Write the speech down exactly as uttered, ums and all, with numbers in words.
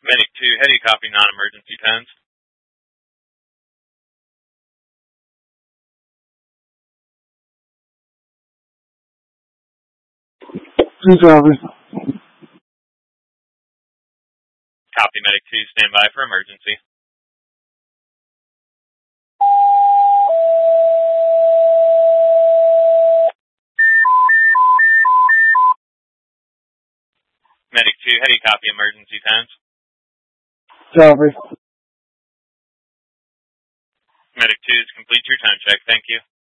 Medic two, how do you copy non-emergency pens? Two copy. Copy, Medic two, stand by for emergency. Medic two, how do you copy emergency pens? Copy. Medic two, complete your time check. Thank you.